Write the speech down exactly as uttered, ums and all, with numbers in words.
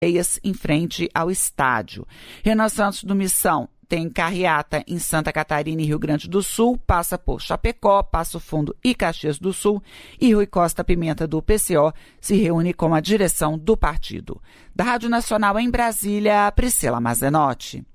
em frente ao estádio. Renan Santos do Missão tem carreata em Santa Catarina e Rio Grande do Sul, passa por Chapecó, Passo Fundo e Caxias do Sul, e Rui Costa Pimenta do P C O se reúne com a direção do partido. Da Rádio Nacional em Brasília, Priscila Mazenotti.